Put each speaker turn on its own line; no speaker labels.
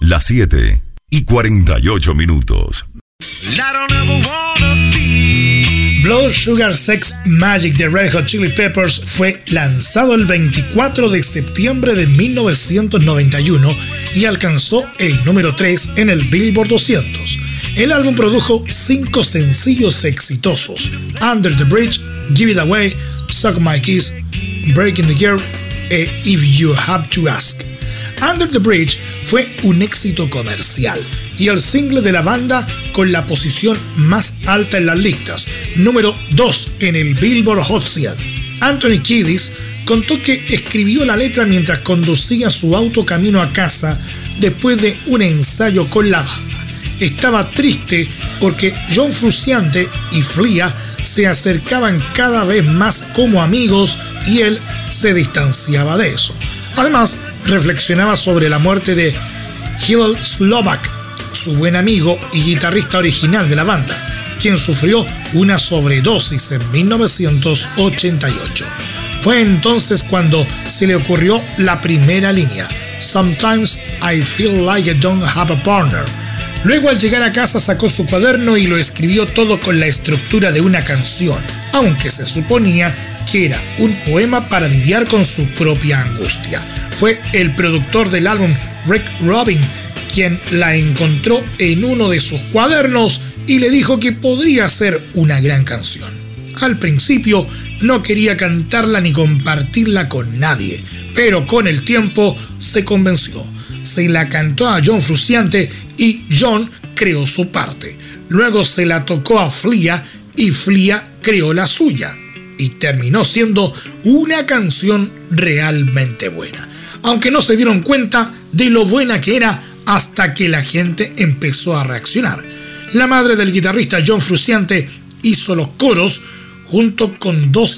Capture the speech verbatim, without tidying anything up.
Las siete y cuarenta y ocho minutos.
Blood Sugar Sex Magic de Red Hot Chili Peppers fue lanzado el veinticuatro de septiembre de mil novecientos noventa y uno y alcanzó el número tres en el Billboard doscientos. El álbum produjo cinco sencillos exitosos: Under the Bridge, Give It Away, Suck My Kiss, Breaking the Gear e If You Have to Ask. Under the Bridge fue un éxito comercial y el single de la banda con la posición más alta en las listas, número dos en el Billboard Hot cien. Anthony Kiedis contó que escribió la letra mientras conducía su auto camino a casa después de un ensayo con la banda. Estaba triste porque John Frusciante y Flea se acercaban cada vez más como amigos y él se distanciaba de eso. Además, reflexionaba sobre la muerte de Hillel Slovak, su buen amigo y guitarrista original de la banda, quien sufrió una sobredosis en mil novecientos ochenta y ocho. Fue entonces cuando se le ocurrió la primera línea: Sometimes I feel like I don't have a partner. Luego, al llegar a casa, sacó su cuaderno y lo escribió todo con la estructura de una canción, aunque se suponía que era un poema para lidiar con su propia angustia. Fue el productor del álbum, Rick Rubin, quien la encontró en uno de sus cuadernos y le dijo que podría ser una gran canción. Al principio no quería cantarla ni compartirla con nadie, pero con el tiempo se convenció. Se la cantó a John Frusciante y John creó su parte. Luego se la tocó a Flea y Flea creó la suya. Y terminó siendo una canción realmente buena, aunque no se dieron cuenta de lo buena que era hasta que la gente empezó a reaccionar. La madre del guitarrista John Frusciante hizo los coros junto con dos